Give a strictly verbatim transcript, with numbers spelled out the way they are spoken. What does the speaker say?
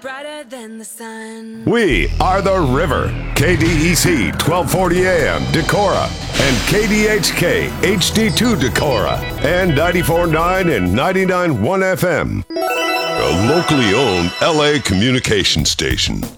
brighter than the sun. We are the River. K D E C twelve forty A M Decorah and K D H K H D two Decorah and ninety-four point nine and ninety-nine point one F M. A locally owned L A communication station.